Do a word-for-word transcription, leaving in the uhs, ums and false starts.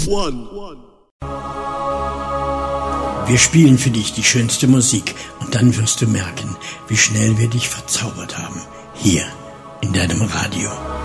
One. Wir spielen für dich die schönste Musik und dann wirst du merken, wie schnell wir dich verzaubert haben. Hier in deinem Radio.